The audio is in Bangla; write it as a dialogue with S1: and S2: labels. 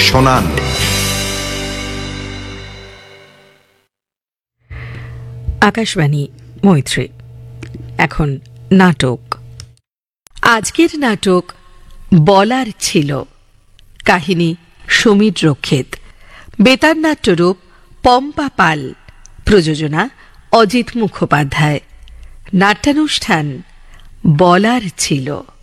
S1: শোনান।
S2: আকাশবাণী মৈত্রী। এখন নাটক। আজকের নাটক বলার ছিল। কাহিনী সমীর রক্ষিত। বেতার নাট্যরূপ পম্পা পাল। প্রযোজনা অজিত মুখোপাধ্যায়। নাট্যানুষ্ঠান বলার ছিল।